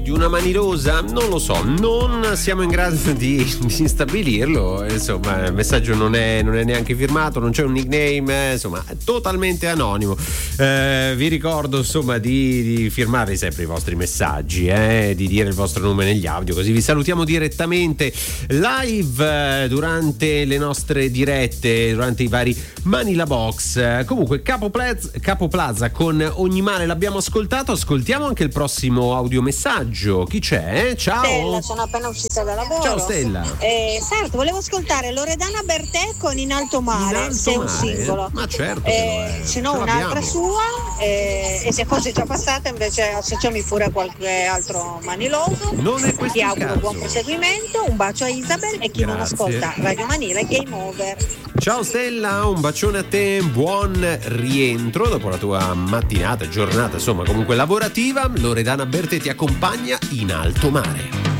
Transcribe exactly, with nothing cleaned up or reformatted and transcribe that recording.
di una manirosa? Non lo so, non siamo in grado di, di stabilirlo. Insomma, il messaggio non è, non è neanche firmato, non c'è un nickname, insomma, è totalmente anonimo. Eh, vi ricordo insomma di, di firmare sempre i vostri messaggi, eh, di dire il vostro nome negli audio, così vi salutiamo direttamente live eh, durante le nostre dirette, durante i vari Manila Box. Eh, comunque Capo Plaza, Capo Plaza con Ogni male l'abbiamo ascoltato, ascoltiamo anche il prossimo audiomessaggio. Chi c'è? Ciao. Stella, sono appena uscita da lavoro. Ciao Stella. Eh, certo, volevo ascoltare Loredana Bertè con In alto mare, In alto se è un mare? singolo. Ma certo. Eh, se no un'altra sua, eh, e se fosse già passata invece associami pure a qualche altro maniloso. Non è questo Ti auguro caso. buon proseguimento, un bacio a Isabel e chi non Grazie. ascolta Radio Manila è Game Over. Ciao Stella, un bacione a te, buon rientro dopo la tua mattinata, giornata, insomma comunque lavorativa. Loredana Bertè ti accompagna In alto mare.